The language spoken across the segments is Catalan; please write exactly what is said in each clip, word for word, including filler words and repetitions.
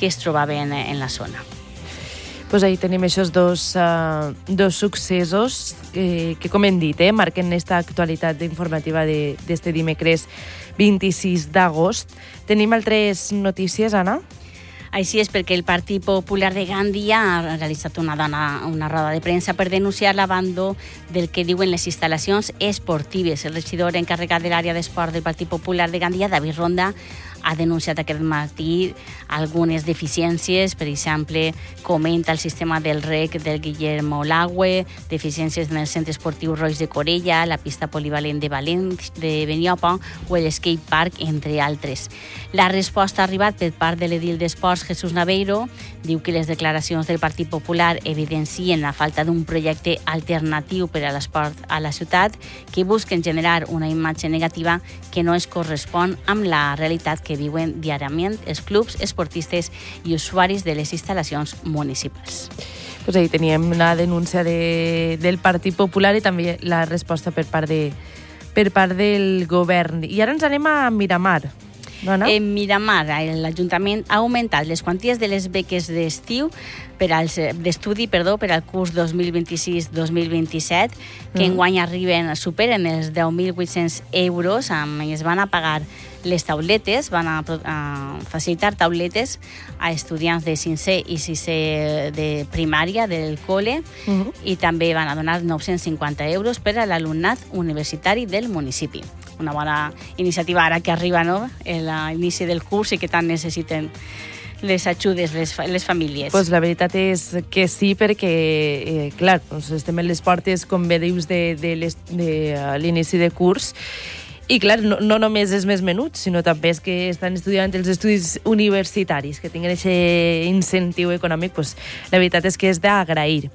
que es trobaven en la zona. Pues ahí tenim aquests dos, uh, dos successos eh, que, com hem dit, eh, marquen aquesta actualitat informativa d'este dimecres vint-i-sis d'agost. Tenim altres notícies, Anna? Així és, perquè el Partit Popular de Gandia ha realitzat una, dona, una roda de premsa per denunciar l'abandó del que diuen les instal·lacions esportives. El regidor encarregat de l'àrea d'esport del Partit Popular de Gandia, David Ronda, ha denunciat aquest matí algunes deficiències. Per exemple, comenta el sistema del rec del Guillermo Lagüe, deficiències en el centre esportiu Roig de Corella, la pista polivalent de Valent, de Beniopa o el skate park, entre altres. La resposta ha arribat per part de l'edil d'Esports, Jesús Naveiro. Diu que les declaracions del Partit Popular evidencien la falta d'un projecte alternatiu per a l'esport a la ciutat, que busquen generar una imatge negativa que no es correspon amb la realitat que viuen diàriament els clubs, esportistes i usuaris de les instal·lacions municipals. Pues ahí teníem la denúncia de, del Partit Popular i també la resposta per part, de, per part del govern. I ara ens anem a Miramar. No, no? En Miramar, l'Ajuntament ha augmentat les quanties de les beques d'estiu per als, d'estudi perdó, per al curs dos mil vint-i-sis dos mil vint-i-set, que mm. enguany arriben, superen els deu mil vuit-cents euros, amb, es van a pagar les tauletes, van a, a facilitar tauletes a estudiants de cinquè i sisè de primària del col·le, mm-hmm. i també van a donar nou-cents cinquanta euros per a l'alumnat universitari del municipi. Una bona iniciativa ara que arriba, no?, l'inici del curs i que tant necessiten les ajudes, les, les famílies. Pues la veritat és que sí, perquè, eh, clar, doncs estem en les portes, com bé dius, de, de, les, de uh, l'inici de curs, i clar, no, no només és més menut, sinó també és que estan estudiant els estudis universitaris, que tinguin aquest incentiu econòmic, pues, la veritat és que és d'agrair.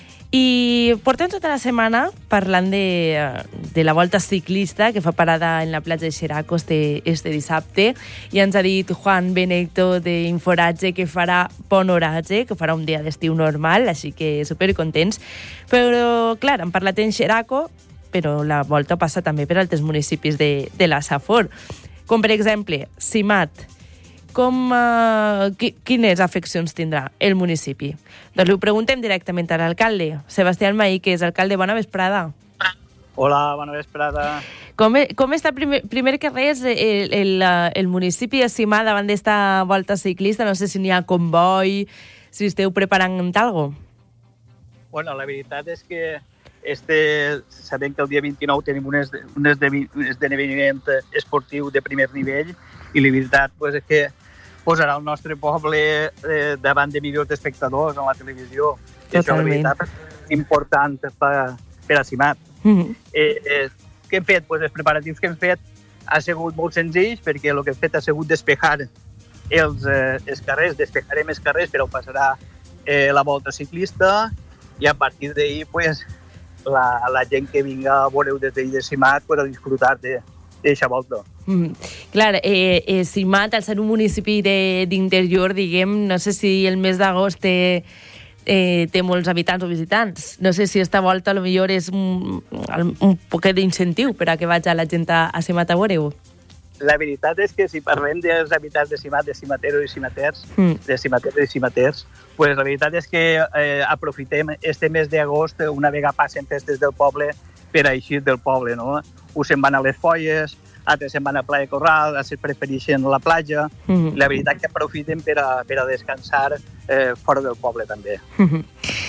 I portem tota la setmana parlant de, de la volta ciclista que fa parada en la platja de Xeraco este, este dissabte, i ens ha dit Juan Benecto d'Inforatge que farà bon horatge, que farà un dia d'estiu normal, així que supercontents. Però, clar, han parlat en Xeraco, però la volta passa també per altres municipis de, de la Safor, com per exemple Simat. Com, uh, qui, quines afeccions tindrà el municipi? Doncs ho preguntem directament a l'alcalde, Sebastián Maíquez. Alcalde, bona vesprada. Hola, bona vesprada. Com, com està primer, primer que res el, el, el municipi de Simà davant d'esta volta ciclista? No sé si n'hi ha comboi, si esteu preparant alguna cosa. Bueno, la veritat és que este, sabem que el dia vint-i-nou tenim un, esde, un esdeveniment esportiu de primer nivell, i la veritat pues, és que posarà el nostre poble eh, davant de milions d'espectadors en la televisió. I això, la veritat, és important per, per a Simat. Mm-hmm. eh, eh, què hem fet? Pues, els preparatius que hem fet ha sigut molt senzills, perquè el que hem fet ha sigut despejar els, eh, els carrers, despejarem els carrers, però passarà eh, la volta ciclista, i a partir d'ahir pues, la, la gent que vinga a veure des d'ahir de Simat pues, a disfrutar de eixa volta. Mm. Clar, eh, eh, Simat, al ser un municipi d'interior, diguem, no sé si el mes d'agost té, eh, té molts habitants o visitants. No sé si esta volta a lo millor és un, un poquet d'incentiu per a que vagi la gent a, a Simat a veure-ho. La veritat és que si parlem dels habitants de Simat, de simateros i simaters, mm. de simateros i simaters, pues la veritat és que eh, aprofitem este mes d'agost, una vegada passen festes del poble, per a eixir del poble, no? Uns se'n van a les Folles, altres se'n van a Playa Corral, altres prefereixen la platja. Mm-hmm. La veritat que aprofiten per a, per a descansar eh, fora del poble, també. Mm-hmm.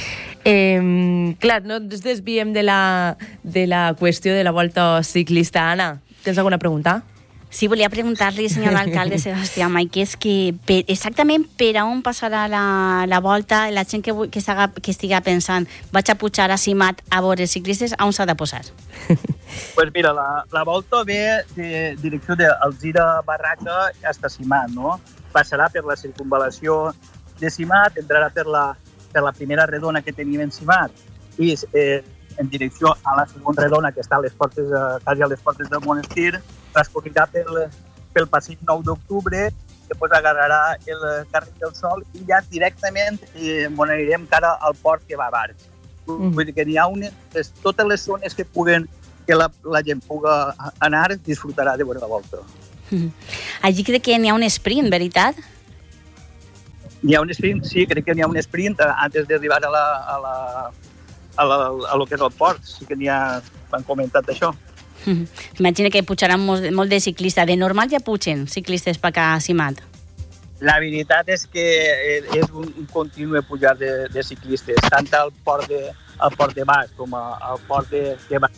Eh, clar, no ens desviem de la, de la qüestió de la volta ciclista. Anna, tens alguna pregunta? Sí, volia preguntar-li, senyor alcalde Sebastián Maíquez, que per, exactament per a on passarà la, la volta, la gent que, que, estaga, que estiga pensant vaig a pujar a Simat a veure ciclistes, a on s'ha de posar? Pues mira, la, la volta ve de direcció d'Alzira Barraca hasta Simat, no? Passarà per la circunvalació de Simat, entrarà per la, per la primera redona que tenim en Simat, i eh, en direcció a la segona redona que està a les portes, eh, quasi a les portes del monestir, transcorrirà pel, pel passeig nou d'octubre, després agarrarà el carrer del Sol i ja directament eh, anirem cara al port que va a Barx. Mm. Vull dir que n'hi ha unes, totes les zones que puguen, que la, la gent puga anar, disfrutarà de veure la volta. Mm. Allí crec que n'hi ha un sprint, veritat? N'hi ha un sprint, sí, crec que n'hi ha un sprint antes d'arribar a la, a la, a la, a lo que és el port. Sí que n'hi ha, m'han comentat això. Mm. Imagina que pujaran molt, molt de ciclistes. De normal ja pugen ciclistes per acá a Simat. La veritat és que és un, un continu pujar de, de ciclistes, tant al port de, al port de Bas com al port de, de Bas.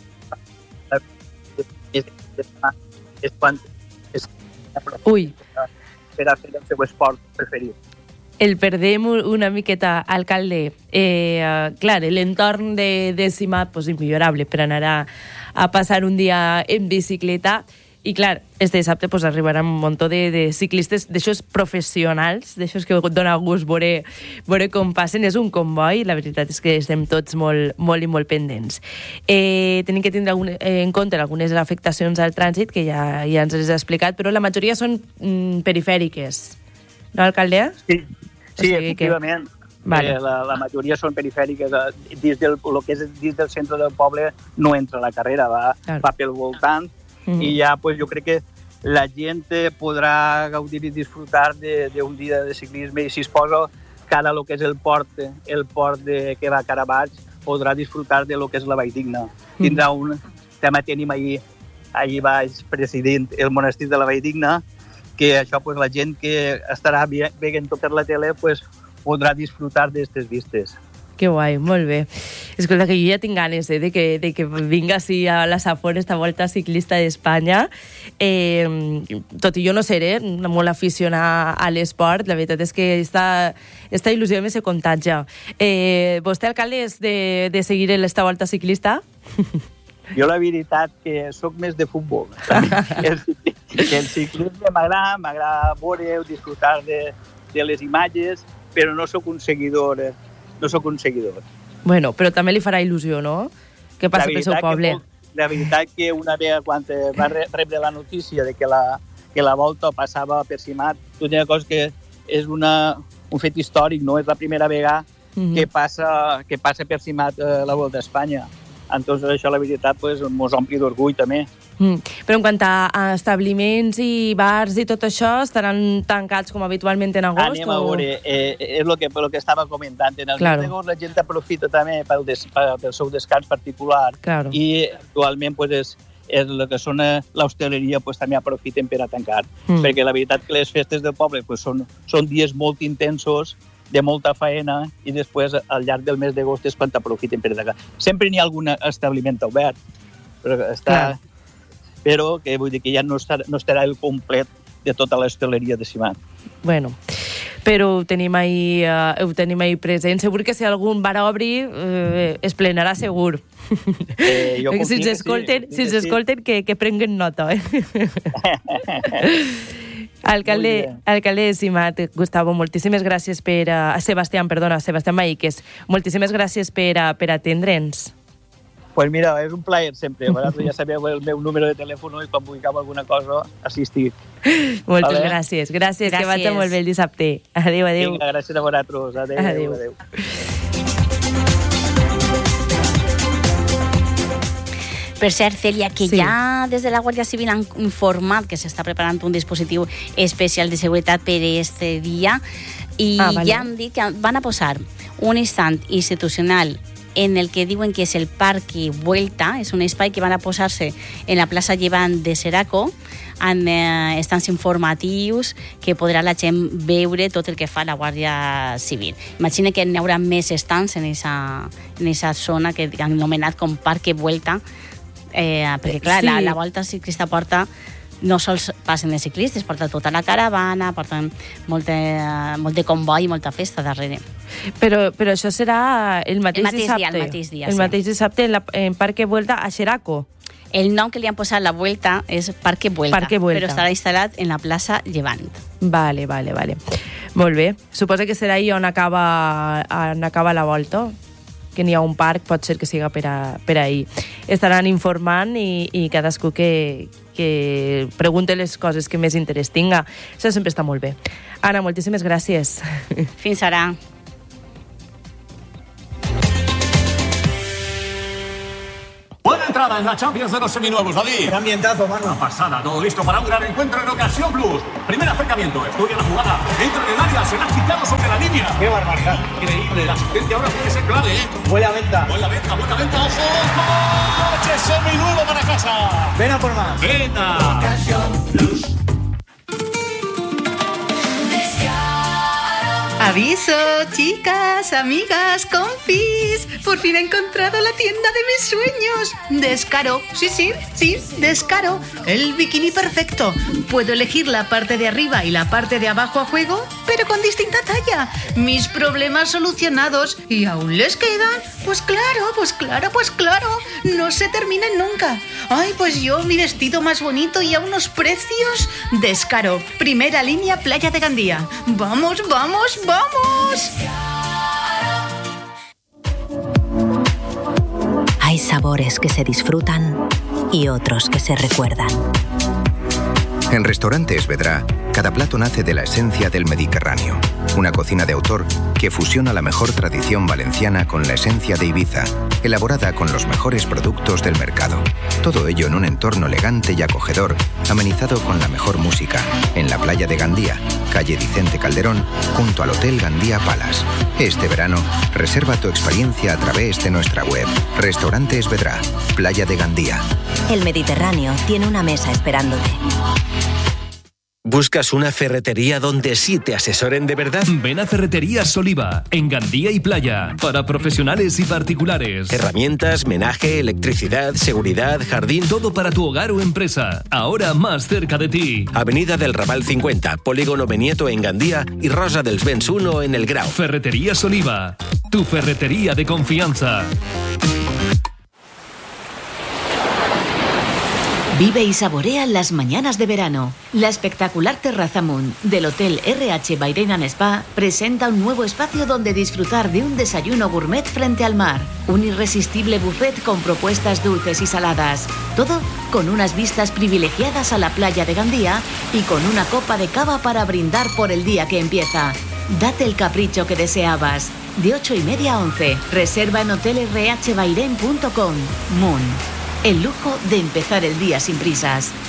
És, és, és quan és, Ui. per a fer el seu esport preferit. El perdem una miqueta, alcalde. Eh, uh, clar, l'entorn de, de Simat, pues, immillorable per anar a, a passar un dia en bicicleta. I clar, este dissabte pues, arribarà un munt de, de ciclistes, d'aixòs professionals, d'aixòs que dona gust veure, veure com passen. És un comboi, la veritat és que estem tots molt, molt i molt pendents. Eh, tenim que tindre algun, eh, en compte algunes afectacions al trànsit, que ja, ja ens les ha explicat, però la majoria són mm, perifèriques. No, alcaldea? Sí, sí, o sigui efectivament. Que... Vale. Eh, la, la majoria són perifèriques. Dins del, el que és dins del centre del poble no entra la carrera, va, claro. va pel voltant. Mm. I ja pues, jo crec que la gent podrà gaudir i disfrutar d'un dia de ciclisme i si es posa cara a lo que és el port, el port de, que va cara a baix, podrà disfrutar de lo que és la Valldigna. Mm. Tindrà un... També tenim ahir, ahir baix president el monestir de la Valldigna, que això pues, la gent que estarà veient tot per la tele pues, podrà disfrutar d'aquestes vistes. Que guai, molt bé. Escolta, que jo ja tinc ganes eh, de, que, de que vinga sí, a la Safor esta Volta Ciclista d'Espanya. Eh, tot i jo no seré molt aficionada a l'esport, la veritat és que esta, esta il·lusió me se contagia. Eh, vostè, alcalde, és de, de seguir l'esta Volta Ciclista? Jo la veritat que sóc més de futbol. el, el ciclisme m'agrada, m'agrada veure, disfrutar de, de les imatges, però no sóc un seguidor... Eh, no sóc un seguidor. Bueno, però també li farà il·lusió, no? Que passa pel seu poble. Que, la veritat que una vegada quan va rebre la notícia de que la, que la Volta passava per Simat, tot una cosa que és una, un fet històric, no? És la primera vegada mm-hmm. que, passa, que passa per Simat eh, la Volta a Espanya. Entonces això, la veritat, pues, mos ompli d'orgull també. Mm. Però en quant a establiments i bars i tot això, estaran tancats com habitualment en agost? Anem a veure, o... eh, és el que, el que estava comentant. En el claro. mes d'agost la gent aprofita també pel, des, pel seu descans particular claro. i actualment pues, és, és el que són l'hostaleria pues, també aprofiten per a tancar. Mm. Perquè la veritat que les festes del poble pues, són, són dies molt intensos, de molta faena i després al llarg del mes d'agost és quan t'aprofiten per atacar. Sempre n'hi ha algun establiment obert, però, està, però que vull dir que ja no estarà, no estarà el complet de tota l'hostaleria de Simat. Bueno, però ho tenim ahí, uh, ho tenim ahí present. Segur que si algun bar obri uh, es plenarà segur. Eh, jo si ens escolten, sí, si ens escolten que, que prenguen nota. Eh? Alcalde, alcalde de Simat, Gustavo, moltíssimes gràcies per... A uh, Sebastián, perdona, Sebastián Maíquez. Moltíssimes gràcies per, uh, per atendre'ns. Pues mira, és un plaer sempre. Vosaltres ja sabeu el meu número de telèfon i quan publicau alguna cosa, assistir. Moltes vale? gràcies. gràcies. Gràcies, que vaig molt bé el dissabte. Adéu, adéu. Vinga, gràcies a vosaltres. Adéu, adéu. adéu. Per cert, Cèlia, que sí. ja des de la Guàrdia Civil han informat que s'està preparant un dispositiu especial de seguretat per aquest dia i ah, vale. ja han dit que van a posar un instant institucional en el que diuen que és el Parque Vuelta, és un espai que van a posar-se en la plaça Llevant de Seraco, amb eh, estants informatius que podrà la gent veure tot el que fa la Guàrdia Civil. Imagina que n'hi haurà més estants en aquesta zona que han anomenat com Parque Vuelta, eh, perquè clar, sí. la, la Volta Ciclista porta no sols passen de ciclistes, porta tota la caravana, porten molt de, molt de comboi i molta festa darrere. Però, però això serà el mateix, el mateix dissabte? Dia, el mateix dia, el sí. mateix dissabte en, la, en Parque Vuelta a Xeraco. El nom que li han posat la Vuelta és Parque Vuelta, Parque Vuelta, però estarà instal·lat en la plaça Llevant. Vale, vale, vale. Molt bé. Suposa que serà ahí on acaba, on acaba la Volta, que n'hi ha un parc, pot ser que siga per, a, per ahí. Estaran informant i, i cadascú que, que pregunte les coses que més interès tinga. Això sempre està molt bé. Anna, moltíssimes gràcies. Fins ara. Buena entrada en la Champions de los seminuevos, David. Qué ambientazo, mano. Una pasada, todo listo para un gran encuentro en Ocasión Plus. Primer acercamiento, estudia la jugada, entra en el área, se la ha quitado sobre Gandía. ¡Qué barbaridad! Increíble, la asistencia ahora puede ser clave, ¿eh? Buena venta. Buena venta, buena venta, ojo, ojo. Coche seminuevo para casa. Ven a por más. Venga. Aviso, chicas, amigas, compis. Por fin he encontrado la tienda de mis sueños. Descaro, sí, sí, sí, Descaro. El bikini perfecto. Puedo elegir la parte de arriba y la parte de abajo a juego, pero con distinta talla. Mis problemas solucionados. ¿Y aún les quedan? Pues claro, pues claro, pues claro. No se terminan nunca. Ay, pues yo, mi vestido más bonito y a unos precios. Descaro, primera línea Playa de Gandía. Vamos, vamos, vamos. Hay sabores que se disfrutan y otros que se recuerdan. En Restaurantes Vedrà, cada plato nace de la esencia del Mediterráneo. Una cocina de autor que fusiona la mejor tradición valenciana con la esencia de Ibiza, elaborada con los mejores productos del mercado. Todo ello en un entorno elegante y acogedor, amenizado con la mejor música, en la playa de Gandía, calle Vicente Calderón, junto al Hotel Gandía Palace. Este verano, reserva tu experiencia a través de nuestra web. Restaurantes Vedrà, Playa de Gandía. El Mediterráneo tiene una mesa esperándote. ¿Buscas una ferretería donde sí te asesoren de verdad? Ven a Ferreterías Oliva, en Gandía y Playa, para profesionales y particulares. Herramientas, menaje, electricidad, seguridad, jardín... Todo para tu hogar o empresa, ahora más cerca de ti. Avenida del Raval cincuenta, Polígono Benieto en Gandía y Rosa dels Vents uno en El Grau. Ferreterías Oliva, tu ferretería de confianza. Vive y saborea las mañanas de verano. La espectacular Terraza Moon del Hotel R H Bairén and Spa presenta un nuevo espacio donde disfrutar de un desayuno gourmet frente al mar. Un irresistible buffet con propuestas dulces y saladas. Todo con unas vistas privilegiadas a la playa de Gandía y con una copa de cava para brindar por el día que empieza. Date el capricho que deseabas. De ocho y media a once. Reserva en hotel r h bairén punto com. Moon. El lujo de empezar el día sin prisas.